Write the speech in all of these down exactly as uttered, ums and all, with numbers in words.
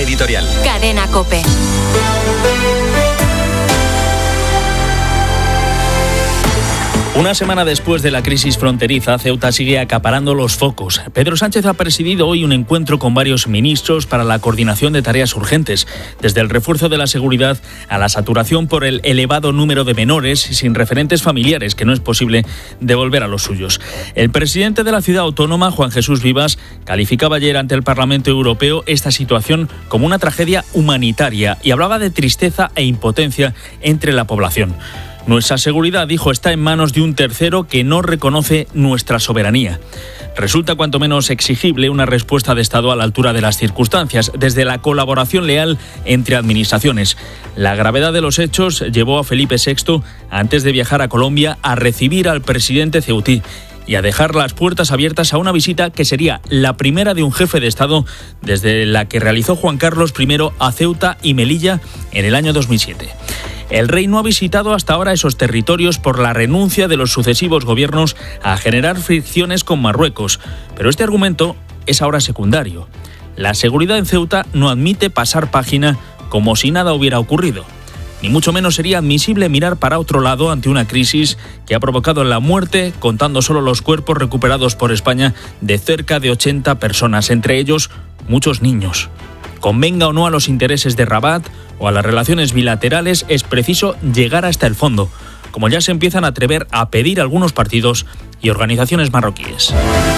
editorial. Cadena COPE. Una semana después de la crisis fronteriza, Ceuta sigue acaparando los focos. Pedro Sánchez ha presidido hoy un encuentro con varios ministros para la coordinación de tareas urgentes, desde el refuerzo de la seguridad a la saturación por el elevado número de menores sin referentes familiares que no es posible devolver a los suyos. El presidente de la ciudad autónoma, Juan Jesús Vivas, calificaba ayer ante el Parlamento Europeo esta situación como una tragedia humanitaria y hablaba de tristeza e impotencia entre la población. Nuestra seguridad, dijo, está en manos de un tercero que no reconoce nuestra soberanía. Resulta cuanto menos exigible una respuesta de Estado a la altura de las circunstancias, desde la colaboración leal entre administraciones. La gravedad de los hechos llevó a Felipe sexto, antes de viajar a Colombia, a recibir al presidente ceutí y a dejar las puertas abiertas a una visita que sería la primera de un jefe de Estado desde la que realizó Juan Carlos primero a Ceuta y Melilla en el año dos mil siete. El rey no ha visitado hasta ahora esos territorios por la renuncia de los sucesivos gobiernos a generar fricciones con Marruecos, pero este argumento es ahora secundario. La seguridad en Ceuta no admite pasar página como si nada hubiera ocurrido. Ni mucho menos sería admisible mirar para otro lado ante una crisis que ha provocado la muerte, contando solo los cuerpos recuperados por España, de cerca de ochenta personas, entre ellos muchos niños. Convenga o no a los intereses de Rabat o a las relaciones bilaterales, es preciso llegar hasta el fondo, como ya se empiezan a atrever a pedir algunos partidos y organizaciones marroquíes.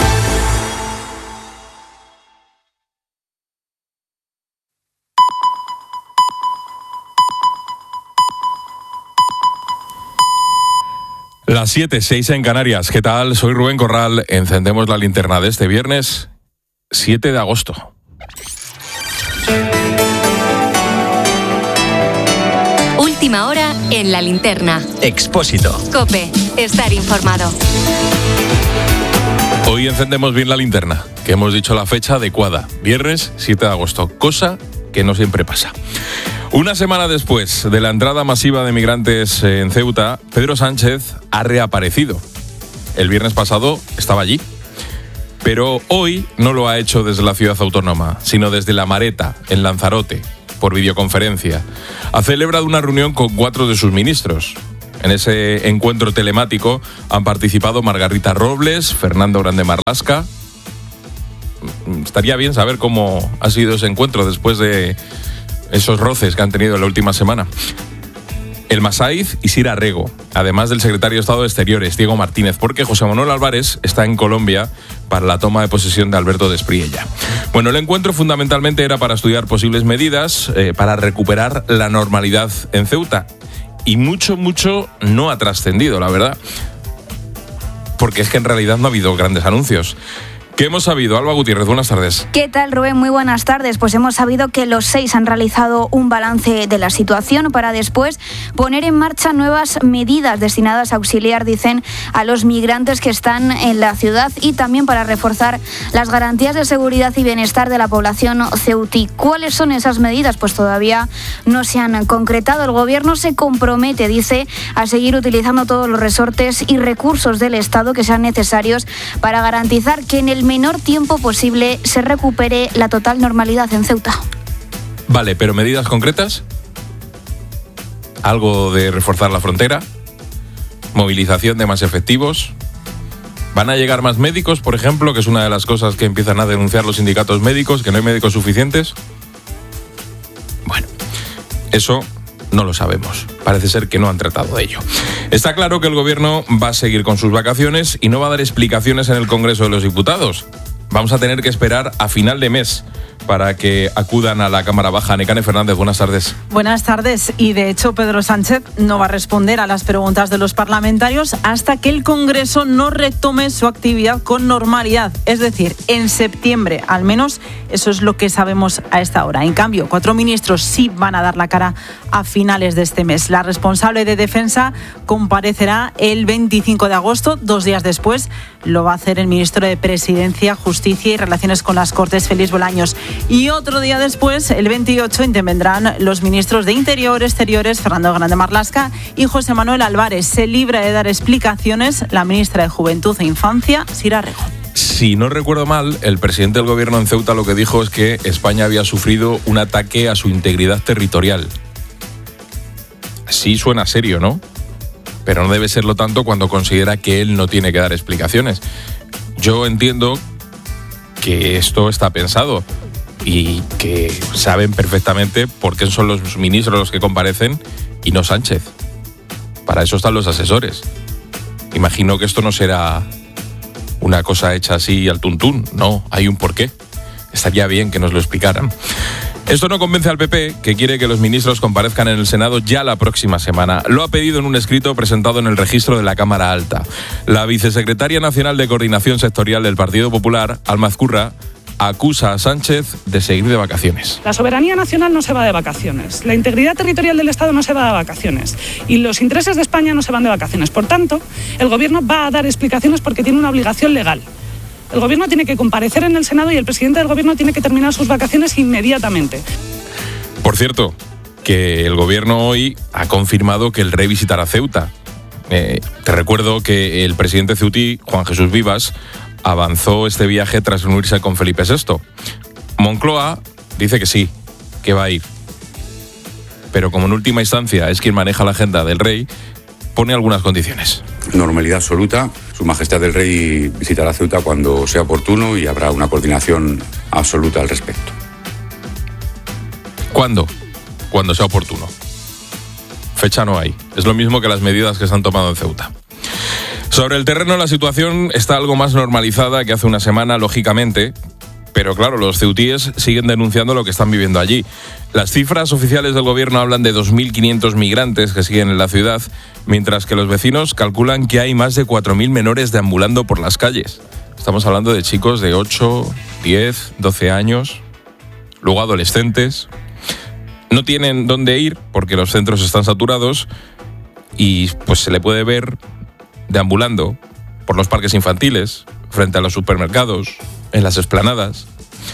Las siete, seis en Canarias. ¿Qué tal? Soy Rubén Corral. Encendemos la linterna de este viernes siete de agosto. Última hora en la linterna. Expósito. COPE. Estar informado. Hoy encendemos bien la linterna, que hemos dicho la fecha adecuada. Viernes siete de agosto. Cosa que no siempre pasa. Una semana después de la entrada masiva de migrantes en Ceuta, Pedro Sánchez ha reaparecido. El viernes pasado estaba allí. Pero hoy no lo ha hecho desde la ciudad autónoma, sino desde La Mareta, en Lanzarote, por videoconferencia. Ha celebrado una reunión con cuatro de sus ministros. En ese encuentro telemático han participado Margarita Robles, Fernando Grande Marlaska. Estaría bien saber cómo ha sido ese encuentro después de esos roces que han tenido en la última semana. El Masaiz y Sira Rego, además del secretario de Estado de Exteriores, Diego Martínez, porque José Manuel Álvarez está en Colombia para la toma de posesión de Alberto Despriella. Bueno, el encuentro fundamentalmente era para estudiar posibles medidas eh, para recuperar la normalidad en Ceuta. Y mucho, mucho no ha trascendido, la verdad. Porque es que en realidad no ha habido grandes anuncios. ¿Qué hemos sabido? Alba Gutiérrez, buenas tardes. ¿Qué tal, Rubén? Muy buenas tardes. Pues hemos sabido que los seis han realizado un balance de la situación para después poner en marcha nuevas medidas destinadas a auxiliar, dicen, a los migrantes que están en la ciudad y también para reforzar las garantías de seguridad y bienestar de la población ceutí. ¿Cuáles son esas medidas? Pues todavía no se han concretado. El Gobierno se compromete, dice, a seguir utilizando todos los resortes y recursos del Estado que sean necesarios para garantizar que en el menor tiempo posible se recupere la total normalidad en Ceuta. Vale, pero medidas concretas. Algo de reforzar la frontera, movilización de más efectivos. ¿Van a llegar más médicos, por ejemplo, que es una de las cosas que empiezan a denunciar los sindicatos médicos, que no hay médicos suficientes? Bueno, eso no lo sabemos. Parece ser que no han tratado de ello. Está claro que el Gobierno va a seguir con sus vacaciones y no va a dar explicaciones en el Congreso de los Diputados. Vamos a tener que esperar a final de mes para que acudan a la Cámara Baja. Nekane Fernández, buenas tardes. Buenas tardes. Y de hecho Pedro Sánchez no va a responder a las preguntas de los parlamentarios hasta que el Congreso no retome su actividad con normalidad. Es decir, en septiembre, al menos eso es lo que sabemos a esta hora. En cambio, cuatro ministros sí van a dar la cara a finales de este mes. La responsable de Defensa comparecerá el veinticinco de agosto, dos días después. Lo va a hacer el ministro de Presidencia, Justicia y Relaciones con las Cortes, Félix Bolaños. Y otro día después, el veintiocho, intervendrán los ministros de Interior, Exteriores, Fernando Grande Marlaska y José Manuel Álvarez. Se libra de dar explicaciones la ministra de Juventud e Infancia, Sira Rego. si no recuerdo mal, el presidente del gobierno en Ceuta lo que dijo es que España había sufrido un ataque a su integridad territorial. Sí suena serio, ¿no? Pero no debe serlo tanto cuando considera que él no tiene que dar explicaciones. Yo entiendo que esto está pensado y que saben perfectamente por qué son los ministros los que comparecen y no Sánchez. Para eso están los asesores. Imagino que esto no será una cosa hecha así al tuntún. No, hay un porqué. Estaría bien que nos lo explicaran. Esto no convence al P P, que quiere que los ministros comparezcan en el Senado ya la próxima semana. Lo ha pedido en un escrito presentado en el registro de la Cámara Alta. La vicesecretaria nacional de Coordinación Sectorial del Partido Popular, Alma Azcurra, acusa a Sánchez de seguir de vacaciones. La soberanía nacional no se va de vacaciones, la integridad territorial del Estado no se va de vacaciones y los intereses de España no se van de vacaciones. Por tanto, el Gobierno va a dar explicaciones porque tiene una obligación legal. El Gobierno tiene que comparecer en el Senado y el presidente del Gobierno tiene que terminar sus vacaciones inmediatamente. Por cierto, que el Gobierno hoy ha confirmado que el rey visitará Ceuta. Eh, te recuerdo que el presidente ceutí, Juan Jesús Vivas, avanzó este viaje tras reunirse con Felipe sexto. Moncloa dice que sí, que va a ir. Pero como en última instancia es quien maneja la agenda del rey, pone algunas condiciones. Normalidad absoluta. Su Majestad el Rey visitará Ceuta cuando sea oportuno y habrá una coordinación absoluta al respecto. ¿Cuándo? Cuando sea oportuno. Fecha no hay. Es lo mismo que las medidas que se han tomado en Ceuta. Sobre el terreno la situación está algo más normalizada que hace una semana, lógicamente, pero claro, los ceutíes siguen denunciando lo que están viviendo allí. Las cifras oficiales del gobierno hablan de dos mil quinientos migrantes que siguen en la ciudad, mientras que los vecinos calculan que hay más de cuatro mil menores deambulando por las calles. Estamos hablando de chicos de ocho, diez, doce años, luego adolescentes. No tienen dónde ir porque los centros están saturados y pues se le puede ver deambulando por los parques infantiles, frente a los supermercados, en las explanadas.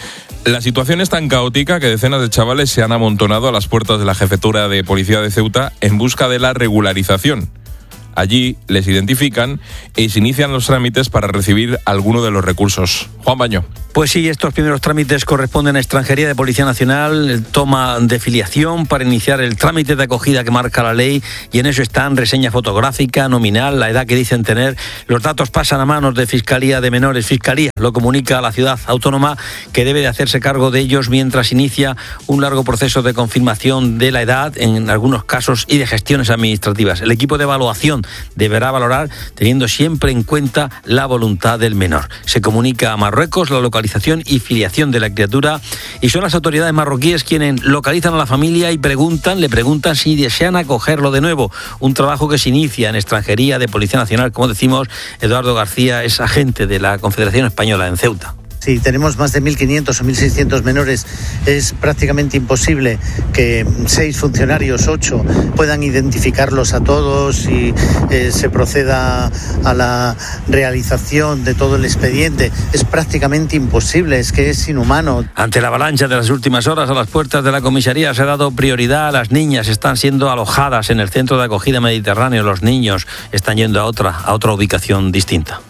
La situación es tan caótica que decenas de chavales se han amontonado a las puertas de la jefatura de policía de Ceuta en busca de la regularización. Allí les identifican y se inician los trámites para recibir alguno de los recursos. Juan Baño. Pues sí, estos primeros trámites corresponden a Extranjería de Policía Nacional, toma de filiación para iniciar el trámite de acogida que marca la ley, y en eso están reseña fotográfica, nominal, la edad que dicen tener. Los datos pasan a manos de Fiscalía de Menores. Fiscalía lo comunica a la ciudad autónoma, que debe de hacerse cargo de ellos mientras inicia un largo proceso de confirmación de la edad en algunos casos y de gestiones administrativas. El equipo de evaluación deberá valorar teniendo siempre en cuenta la voluntad del menor. Se comunica a Marruecos la localización y filiación de la criatura, y son las autoridades marroquíes quienes localizan a la familia y preguntan, le preguntan si desean acogerlo de nuevo. Un trabajo que se inicia en Extranjería de Policía Nacional, como decimos. Eduardo García es agente de la Confederación Española en Ceuta. Si tenemos más de mil quinientos o mil seiscientos menores, es prácticamente imposible que seis funcionarios, ocho, puedan identificarlos a todos y eh, se proceda a la realización de todo el expediente. Es prácticamente imposible, es que es inhumano. Ante la avalancha de las últimas horas a las puertas de la comisaría se ha dado prioridad a las niñas. Están siendo alojadas en el centro de acogida mediterráneo. Los niños están yendo a otra, a otra ubicación distinta.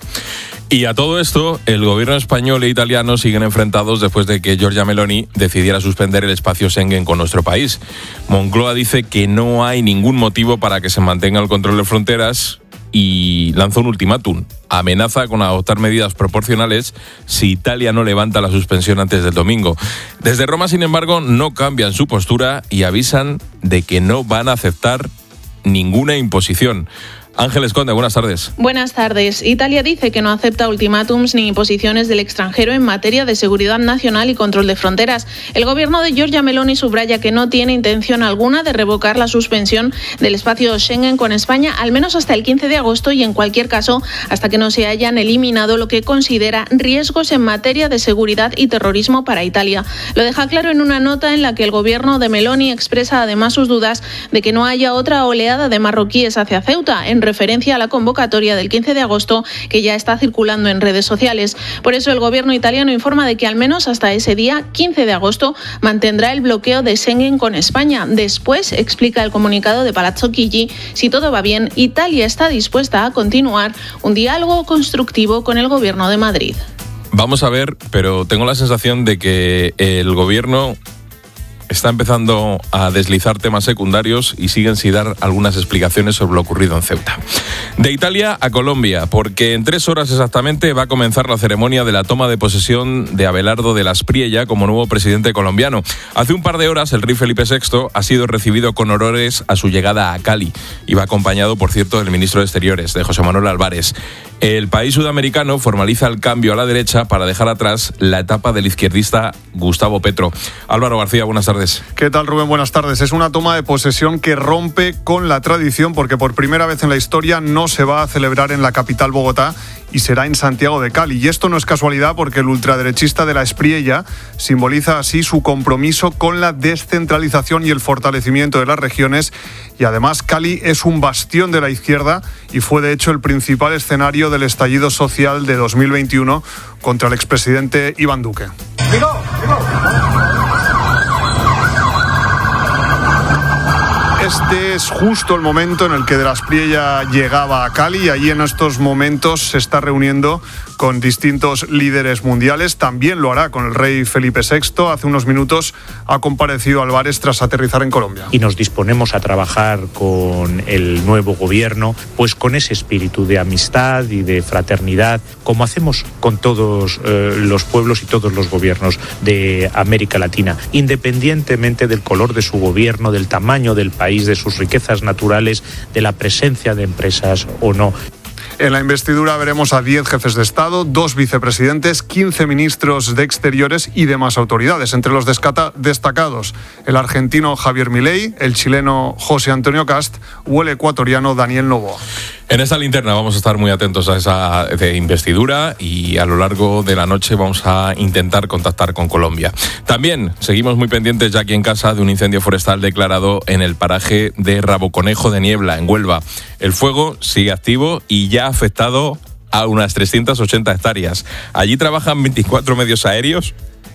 Y a todo esto, el gobierno español e italiano siguen enfrentados después de que Giorgia Meloni decidiera suspender el espacio Schengen con nuestro país. Moncloa dice que no hay ningún motivo para que se mantenga el control de fronteras y lanza un ultimátum. Amenaza con adoptar medidas proporcionales si Italia no levanta la suspensión antes del domingo. Desde Roma, sin embargo, no cambian su postura y avisan de que no van a aceptar ninguna imposición. Ángeles Conde, buenas tardes. Buenas tardes. Italia dice que no acepta ultimátums ni imposiciones del extranjero en materia de seguridad nacional y control de fronteras. El gobierno de Giorgia Meloni subraya que no tiene intención alguna de revocar la suspensión del espacio Schengen con España, al menos hasta el quince de agosto y en cualquier caso hasta que no se hayan eliminado lo que considera riesgos en materia de seguridad y terrorismo para Italia. Lo deja claro en una nota en la que el gobierno de Meloni expresa además sus dudas de que no haya otra oleada de marroquíes hacia Ceuta, en referencia a la convocatoria del quince de agosto que ya está circulando en redes sociales. Por eso el gobierno italiano informa de que al menos hasta ese día, quince de agosto, mantendrá el bloqueo de Schengen con España. Después, explica el comunicado de Palazzo Chigi, si todo va bien, Italia está dispuesta a continuar un diálogo constructivo con el gobierno de Madrid. Vamos a ver, pero tengo la sensación de que el gobierno está empezando a deslizar temas secundarios y siguen sin dar algunas explicaciones sobre lo ocurrido en Ceuta. De Italia a Colombia, porque en tres horas exactamente va a comenzar la ceremonia de la toma de posesión de Abelardo de la Espriella como nuevo presidente colombiano. Hace un par de horas el rey Felipe sexto ha sido recibido con honores a su llegada a Cali. Iba acompañado, por cierto, del ministro de Exteriores, de José Manuel Álvarez. El país sudamericano formaliza el cambio a la derecha para dejar atrás la etapa del izquierdista Gustavo Petro. Álvaro García, buenas tardes. ¿Qué tal, Rubén? Buenas tardes. Es una toma de posesión que rompe con la tradición porque por primera vez en la historia no se va a celebrar en la capital Bogotá y será en Santiago de Cali. Y esto no es casualidad porque el ultraderechista de la Espriella simboliza así su compromiso con la descentralización y el fortalecimiento de las regiones. Y además Cali es un bastión de la izquierda y fue de hecho el principal escenario del estallido social de dos mil veintiuno contra el expresidente Iván Duque. ¡Digo, digo! Este es justo el momento en el que de la Espriella llegaba a Cali y allí en estos momentos se está reuniendo con distintos líderes mundiales. También lo hará con el rey Felipe sexto. Hace unos minutos ha comparecido Álvarez tras aterrizar en Colombia. Y nos disponemos a trabajar con el nuevo gobierno, pues con ese espíritu de amistad y de fraternidad, como hacemos con todos eh, los pueblos y todos los gobiernos de América Latina, independientemente del color de su gobierno, del tamaño del país, de sus riquezas naturales, de la presencia de empresas o no. En la investidura veremos a diez jefes de Estado, dos vicepresidentes, quince ministros de Exteriores y demás autoridades. Entre los descata- destacados, el argentino Javier Milei, el chileno José Antonio Cast o el ecuatoriano Daniel Noboa. En esta linterna vamos a estar muy atentos a esa de investidura y a lo largo de la noche vamos a intentar contactar con Colombia. También seguimos muy pendientes ya aquí en casa de un incendio forestal declarado en el paraje de Raboconejo de Niebla, en Huelva. El fuego sigue activo y ya ha afectado a unas trescientas ochenta hectáreas. Allí trabajan veinticuatro medios aéreos,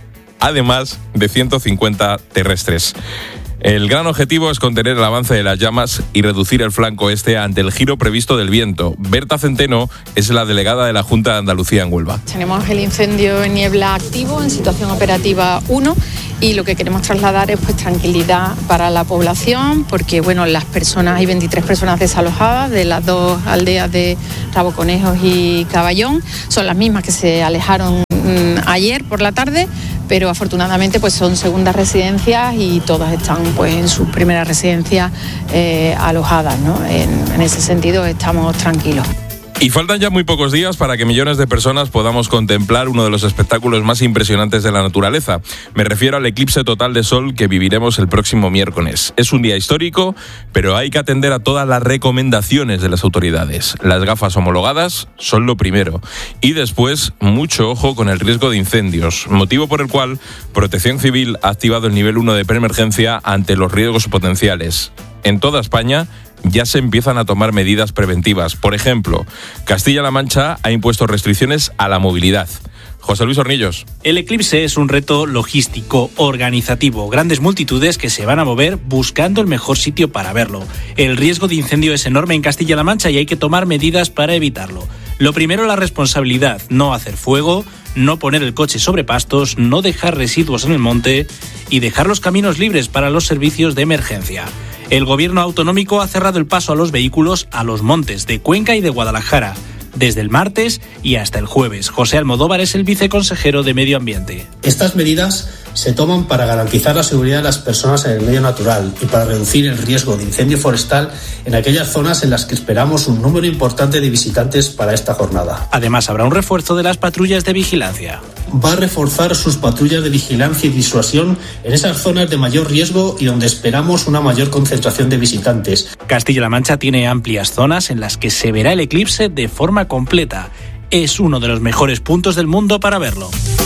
además de ciento cincuenta terrestres. El gran objetivo es contener el avance de las llamas y reducir el flanco este ante el giro previsto del viento. Berta Centeno es la delegada de la Junta de Andalucía en Huelva. Tenemos el incendio en Niebla activo en situación operativa uno y lo que queremos trasladar es pues tranquilidad para la población porque bueno, las personas, hay veintitrés personas desalojadas de las dos aldeas de Raboconejos y Caballón, son las mismas que se alejaron mmm, ayer por la tarde, pero afortunadamente pues son segundas residencias y todas están pues en sus primeras residencias eh, alojadas, ¿no? En, en ese sentido estamos tranquilos. Y faltan ya muy pocos días para que millones de personas podamos contemplar uno de los espectáculos más impresionantes de la naturaleza. Me refiero al eclipse total de sol que viviremos el próximo miércoles. Es un día histórico, pero hay que atender a todas las recomendaciones de las autoridades. Las gafas homologadas son lo primero. Y después, mucho ojo con el riesgo de incendios, motivo por el cual Protección Civil ha activado el nivel uno de preemergencia ante los riesgos potenciales. En toda España ya se empiezan a tomar medidas preventivas. Por ejemplo, Castilla-La Mancha ha impuesto restricciones a la movilidad. José Luis Hornillos. El eclipse es un reto logístico, organizativo, grandes multitudes que se van a mover buscando el mejor sitio para verlo. El riesgo de incendio es enorme en Castilla-La Mancha y hay que tomar medidas para evitarlo. Lo primero, la responsabilidad, no hacer fuego, no poner el coche sobre pastos, no dejar residuos en el monte y dejar los caminos libres para los servicios de emergencia. El gobierno autonómico ha cerrado el paso a los vehículos a los montes de Cuenca y de Guadalajara, desde el martes y hasta el jueves. José Almodóvar es el viceconsejero de Medio Ambiente. Estas medidas se toman para garantizar la seguridad de las personas en el medio natural y para reducir el riesgo de incendio forestal en aquellas zonas en las que esperamos un número importante de visitantes para esta jornada. Además, habrá un refuerzo de las patrullas de vigilancia. Va a reforzar sus patrullas de vigilancia y disuasión en esas zonas de mayor riesgo y donde esperamos una mayor concentración de visitantes. Castilla-La Mancha tiene amplias zonas en las que se verá el eclipse de forma completa. Es uno de los mejores puntos del mundo para verlo.